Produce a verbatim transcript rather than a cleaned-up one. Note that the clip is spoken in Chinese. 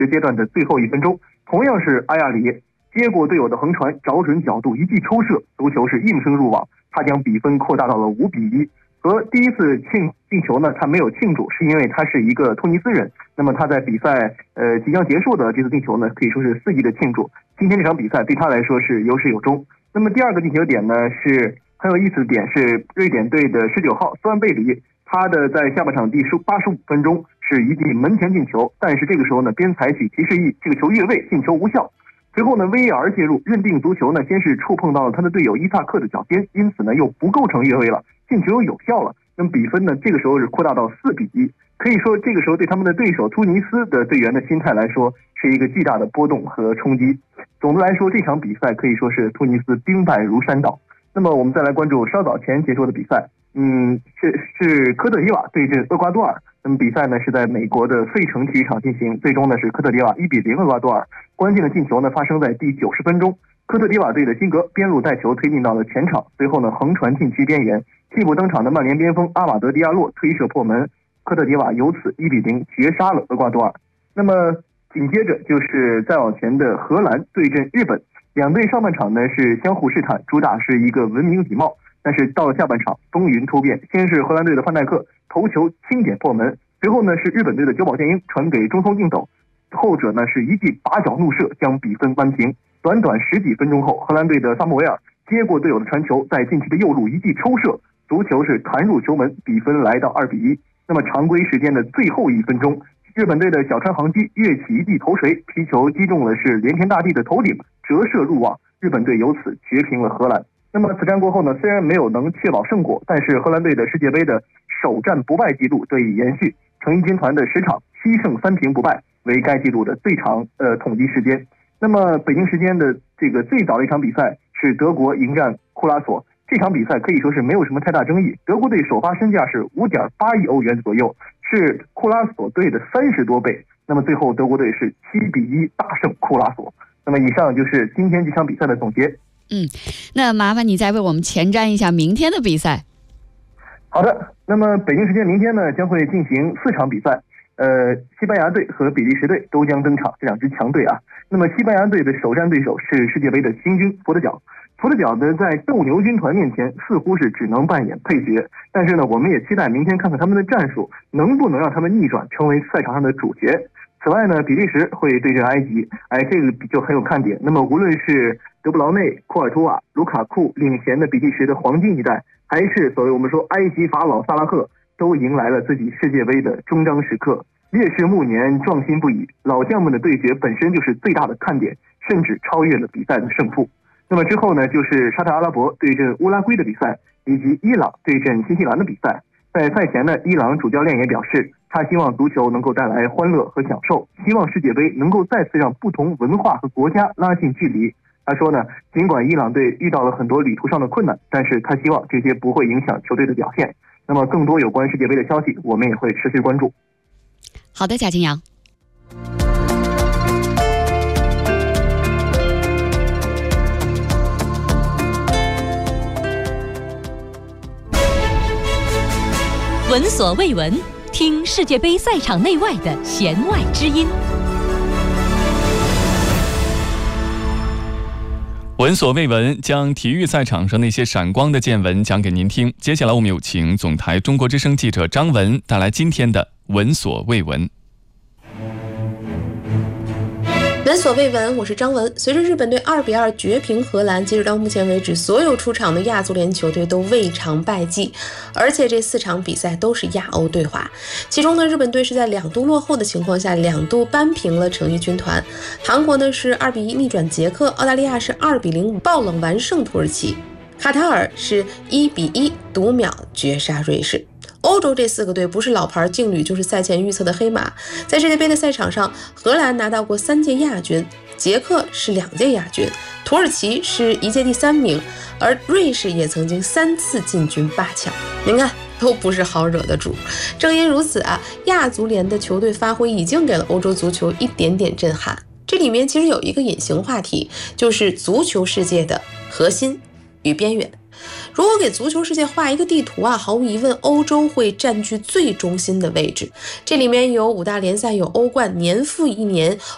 时阶段的最后一分钟，同样是阿亚里接过队友的横传，找准角度一记抽射，足球是应声入网，他将比分扩大到了五比一。和第一次庆进球呢，他没有庆祝，是因为他是一个突尼斯人。那么他在比赛呃即将结束的这次进球呢，可以说是肆意的庆祝。今天这场比赛对他来说是有始有终。那么第二个进球点呢，是很有意思的点，是瑞典队的十九号斯万贝里，他的在下半场第八十五分钟是一记门前进球，但是这个时候呢，边采取提示意，这个球越位，进球无效。随后呢 V A R 介入，认定足球呢先是触碰到了他的队友伊萨克的脚尖，因此呢又不构成越位了，进球又有效了。那么比分呢这个时候是扩大到四比一。可以说这个时候对他们的对手突尼斯的队员的心态来说是一个巨大的波动和冲击。总的来说，这场比赛可以说是突尼斯兵败如山倒。那么我们再来关注稍早前结束的比赛，嗯，是是科特迪瓦对阵厄瓜多尔。那么比赛呢是在美国的费城体育场进行，最终呢是科特迪瓦一比零厄瓜多尔。关键的进球呢发生在第九十分钟，科特迪瓦队的辛格边路带球推进到了前场，随后呢横传禁区边缘，替补登场的曼联边锋阿瓦德迪亚洛推射破门，科特迪瓦由此一比零绝杀了厄瓜多尔。那么紧接着就是再往前的荷兰对阵日本，两队上半场呢是相互试探，主打是一个文明礼貌，但是到了下半场风云突变，先是荷兰队的范戴克头球轻点破门，随后呢是日本队的久保建英传给中锋敬斗，后者呢是一记拔脚怒射将比分扳平。短短十几分钟后，荷兰队的萨穆维尔接过队友的传球，在禁区的右路一记抽射，足球是弹入球门，比分来到二比一。那么常规时间的最后一分钟，日本队的小川航基跃起一记头锤，皮球击中了是连田大地的头顶，折射入网，日本队由此绝平了荷兰。那么此战过后呢，虽然没有能确保胜果，但是荷兰队的世界杯的首战不败纪录得以延续，成衣军团的十场七胜三平不败为该纪录的最长呃统计时间。那么北京时间的这个最早的一场比赛是德国迎战库拉索，这场比赛可以说是没有什么太大争议，德国队首发身价是 五点八亿欧元左右，是库拉索队的三十多倍。那么最后德国队是七比一大胜库拉索。那么以上就是今天这场比赛的总结。 嗯，那麻烦你再为我们前瞻一下明天的比赛。 好的，那么北京时间明天呢将会进行四场比赛，呃，西班牙队和比利时队都将登场，这两支强队啊。那么西班牙队的首战对手是世界杯的新军佛得角，佛得角呢在斗牛军团面前似乎是只能扮演配角，但是呢我们也期待明天看看他们的战术能不能让他们逆转成为赛场上的主角。此外呢，比利时会对阵埃及，哎，这个就很有看点。那么无论是德布劳内、库尔图瓦、卢卡库领衔的比利时的黄金一代，还是所谓我们说埃及法老萨拉赫，都迎来了自己世界杯的终章时刻。烈士暮年，壮心不已，老将们的对决本身就是最大的看点，甚至超越了比赛的胜负。那么之后呢，就是沙特阿拉伯对阵乌拉圭的比赛，以及伊朗对阵新西兰的比赛。在赛前呢，伊朗主教练也表示，他希望足球能够带来欢乐和享受，希望世界杯能够再次让不同文化和国家拉近距离。他说呢，尽管伊朗队遇到了很多旅途上的困难，但是他希望这些不会影响球队的表现。那么更多有关世界杯的消息，我们也会持续关注。 好的，贾金阳。 闻所未闻，听世界杯赛场内外的弦外之音。 闻所未闻，将体育赛场上那些闪光的见闻讲给您听。接下来我们有请总台中国之声记者张文带来今天的闻所未闻。 闻所未闻，我是张文。随着日本队二比二绝平荷兰，截止到目前为止，所有出场的亚足联球队都未尝败绩，而且这四场比赛都是亚欧对华。其中呢，日本队是在两度落后的情况下，两度扳平了成衣军团。韩国呢是二比一逆转捷克，澳大利亚是二比零爆冷完胜土耳其，卡塔尔是一比一读秒绝杀瑞士。欧洲这四个队不是老牌劲旅，就是赛前预测的黑马。在世界杯的赛场上，荷兰拿到过三届亚军，捷克是两届亚军，土耳其是一届第三名，而瑞士也曾经三次进军八强。您看，都不是好惹的主。正因如此啊，亚足联的球队发挥已经给了欧洲足球一点点震撼。这里面其实有一个隐形话题，就是足球世界的核心与边缘。如果给足球世界画一个地图啊，毫无疑问，欧洲会占据最中心的位置。这里面有五大联赛，有欧冠，年复一年，